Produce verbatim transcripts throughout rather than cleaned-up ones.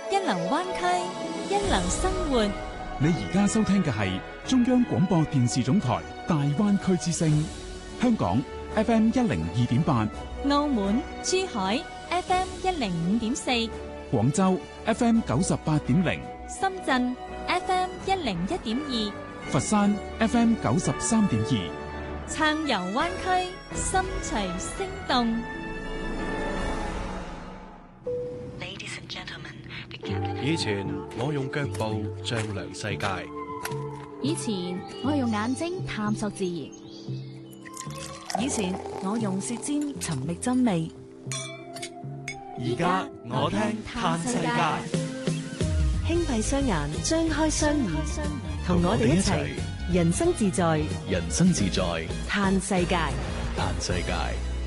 一流灣區，一流生活。 你而家收聽嘅係中央廣播電視總台大灣區之聲，香港 F M 一零二點八， 澳門、珠海 F M 一零五點四， 廣州 F M 九十八點零， 深圳 F M 一零一點二， 佛山 F M 九十三點二。 暢遊灣區，心隨聲動。 以前我用腳步丈量世界， 以前我用眼睛探索自然， 以前我用舌尖尋覓真味， 而家我聽嘆世界。 輕閉雙眼，張開雙耳，同我哋一齊人生自在， 人生自在嘆世界， 嘆世界。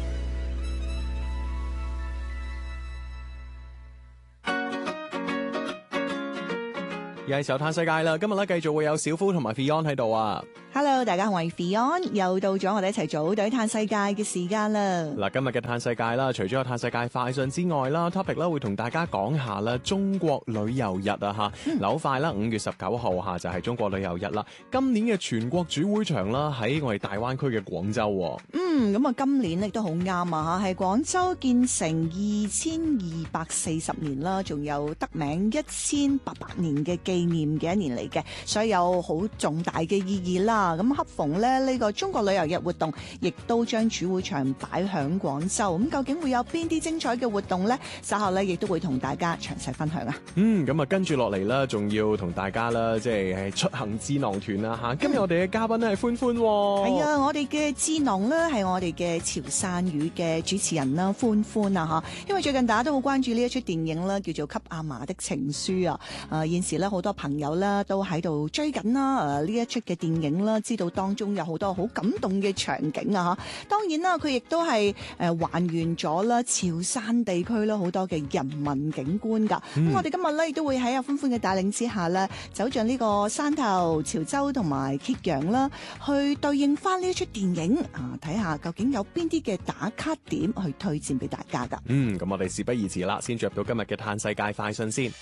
又係時候嘆世界啦！今日咧繼續會有小夫同埋 Fion 喺度啊。 Hello， 大家好，我係 Fion，又到咗我哋一齊組隊嘆世界嘅時間啦。 嗱，今日嘅嘆世界啦，除咗有嘆世界快訊之外啦 ，topic 啦會同大家講下啦中國旅遊日啊吓，嗱好快啦，五月十九號下就係中國旅遊日啦。今年嘅全國主會場啦喺我哋大灣區嘅廣州。 嗯，咁啊今年亦都好啱啊吓，係廣州建成二千二百四十年啦，仲有得名一千八百年嘅紀念嘅一年嚟嘅，所以有好重大嘅意義啦。咁恰逢咧呢個中國旅遊日活動，亦都將主會場擺響廣州。咁究竟會有邊啲精彩嘅活動呢？稍後咧亦都會同大家詳細分享啊。 嗯，咁啊跟住落嚟啦，仲要同大家啦，即係出行智囊團啦吓。今日我哋嘅嘉賓咧係歡歡。係啊，我哋嘅智囊咧係我哋嘅潮汕語嘅主持人啦，歡歡啊吓。因為最近大家都好關注呢一出電影啦，叫做《給阿嫲的情書》啊。誒，現時咧好多朋友啦都喺度追緊啦，誒呢一出嘅電影啦，知道當中有好多好感動嘅場景啊！嚇，當然啦，佢亦都係誒還原咗啦潮汕地區啦好多嘅人文景觀㗎。咁、嗯、我哋今日咧亦都會喺阿歡歡嘅帶領之下咧，走進呢個汕頭、潮州同埋揭陽啦，去對應翻呢一出電影啊，睇下究竟有邊啲嘅打卡點去推薦俾大家㗎。 嗯，咁我哋事不宜遲啦，先進入到今日嘅嘆世界快訊先。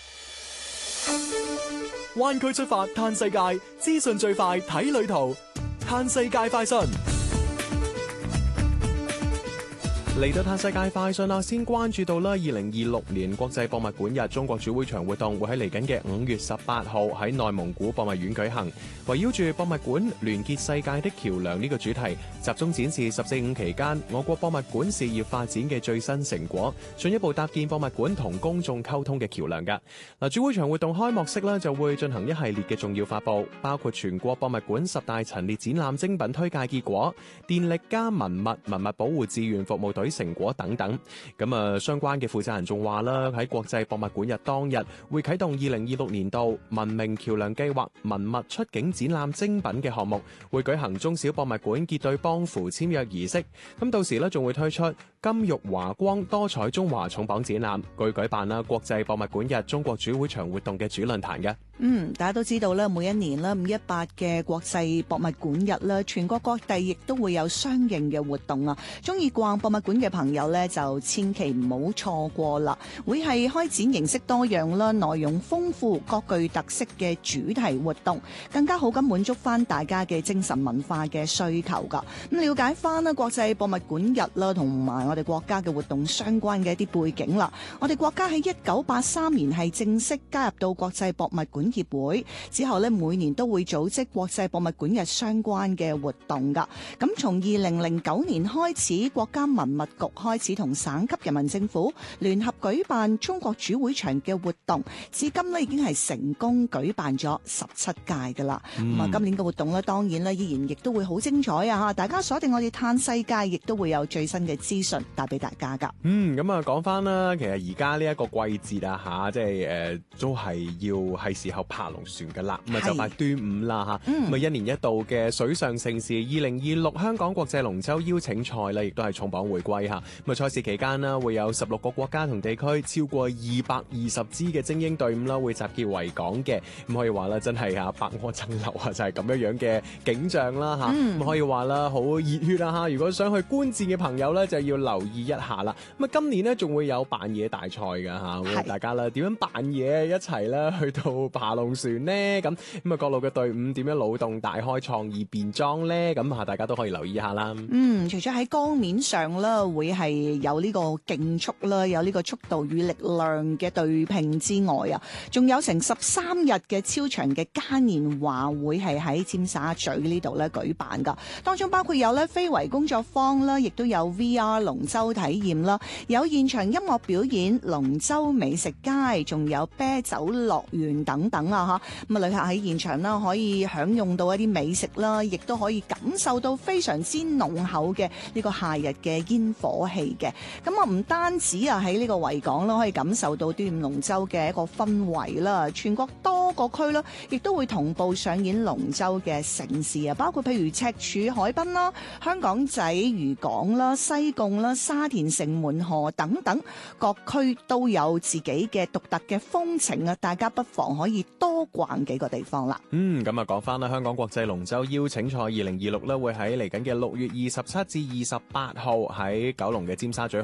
灣區出發嘆世界，資訊最快睇旅途，嘆世界快訊。嚟到嘆世界快訊啦，先關注到啦，二零二六年國際博物館日中國主會場活動會喺嚟緊嘅五月十八號喺內蒙古博物院舉行，圍繞住博物館聯結世界的橋樑呢個主題，集中展示十四五期間我國博物館事業發展嘅最新成果，進一步搭建博物館同公眾溝通嘅橋樑噶。嗱，主會場活動開幕式咧就會進行一系列嘅重要發佈，包括全國博物館十大陳列展覽精品推介結果、電力加文物文物保護志願服務隊成果等等。咁啊，相關嘅負責人仲話啦，喺國際博物館日當日會啟動二零二六年度文明橋樑計劃文物出境展覽精品嘅項目，會舉行中小博物館結對幫扶簽約儀式。咁到時咧仲會推出金玉華光多彩中華重磅展覽，據舉辦啦國際博物館日中國主會場活動嘅主論壇嘅。 嗯，大家都知道啦，每一年啦五一八嘅國際博物館日啦，全國各地亦都會有相應嘅活動啊。中意逛博物館嘅朋友咧，就千祈唔好錯過啦。會係開展形式多樣啦、內容豐富、各具特色嘅主題活動，更加好咁滿足翻大家嘅精神文化嘅需求噶。咁了解翻啦國際博物館日啦，同埋我哋國家嘅活動相關嘅一啲背景啦。我哋國家喺一九八三年係正式加入到國際博物館協會之後咧，每年都會組織國際博物館日相關嘅活動噶。咁從二零零九年開始，國家文物局開始同省級人民政府聯合舉辦中國主會場嘅活動，至今咧已經係成功舉辦咗十七屆噶啦。咁啊、嗯，今年嘅活動咧，當然咧依然亦都會好精彩啊！吓，大家鎖定我哋嘆世界，亦都會有最新嘅資訊帶俾大家噶。 嗯，咁啊講翻啦，其實而家呢一個季節啊，吓，即係誒、呃，都係要係時候。 後爬龍船噶啦，咁啊就快端午啦嚇，咁啊一年一度嘅水上盛事二零二六香港國際龍舟邀請賽咧，亦都係重磅回歸嚇。咁啊賽事期間啦，會有十六個國家同地區超過二百二十支嘅精英隊伍啦，會集結維港嘅，咁可以話啦，真係啊百舸爭流啊，就係咁樣樣嘅景象啦嚇。咁、嗯、可以話啦，好熱血啊嚇！如果想去觀戰嘅朋友咧，就要留意一下啦。咁啊今年呢，仲會有扮嘢大賽㗎嚇，大家啦點樣扮嘢一齊咧去到爬龍船呢？咁咁啊各路嘅隊伍點樣腦洞大開創意變裝咧？咁啊大家都可以留意一下啦。 嗯，除咗喺江面上啦，會係有呢個競速啦，有呢個速度與力量嘅對拼之外啊，仲有成十三日嘅超長嘅嘉年華會係喺尖沙咀呢度咧舉辦噶，當中包括有咧非遺工作坊啦，亦都有 V R 龍舟體驗啦，有現場音樂表演、龍舟美食街，仲有啤酒樂園等等啊吓，咁啊旅客喺現場啦可以享用到一啲美食啦，亦都可以感受到非常之濃厚嘅呢個夏日嘅煙火氣嘅。咁啊唔單止啊喺呢個維港啦可以感受到端午龍舟嘅一個氛圍啦，全國多個區啦亦都會同步上演龍舟嘅盛事啊，包括譬如赤柱海濱啦、香港仔漁港啦、西貢啦、沙田城門河等等，各區都有自己嘅獨特嘅風情啊！大家不妨可以多逛幾個地方啦。 嗯，咁啊講翻啦，香港國際龍舟邀請賽二零二六咧，會喺嚟緊嘅六月二十七至二十八號喺九龍嘅尖沙咀